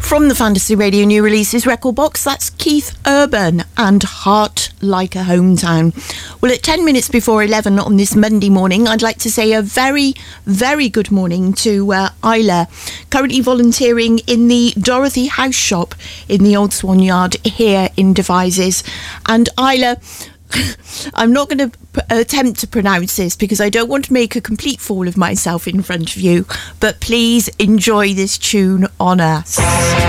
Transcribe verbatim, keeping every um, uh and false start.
From the Fantasy Radio New Releases record box, that's Keith Urban and Heart Like a Hometown. Well, at ten minutes before eleven on this Monday morning, I'd like to say a very, very good morning to uh, Isla, currently volunteering in the Dorothy House Shop in the Old Swan Yard here in Devizes. And Isla, I'm not going to p- attempt to pronounce this because I don't want to make a complete fool of myself in front of you, but please enjoy this tune on us.